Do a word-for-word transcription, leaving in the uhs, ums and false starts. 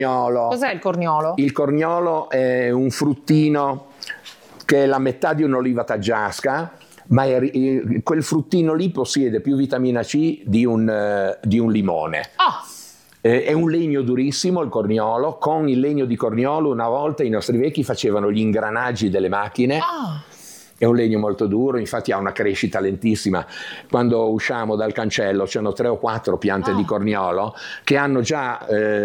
corniolo. Cos'è il corniolo? Il corniolo è un fruttino che è la metà di un'oliva taggiasca, ma è, quel fruttino lì possiede più vitamina C di un, uh, di un limone. Ah! Eh, è un legno durissimo il corniolo. Con il legno di corniolo una volta i nostri vecchi facevano gli ingranaggi delle macchine. Ah! È un legno molto duro, infatti ha una crescita lentissima. Quando usciamo dal cancello c'erano tre o quattro piante Ah. di corniolo che hanno già... Eh,